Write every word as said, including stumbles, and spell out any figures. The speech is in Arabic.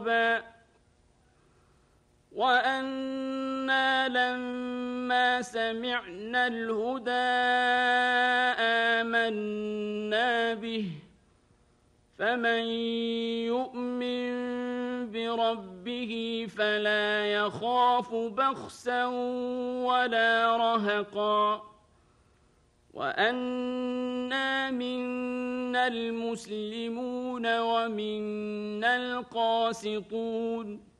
وأنا لما سمعنا الهدى آمنا به فمن يؤمن بربه فلا يخاف بخسا ولا رهقا وأنا منا المسلمون ومنا القاسطون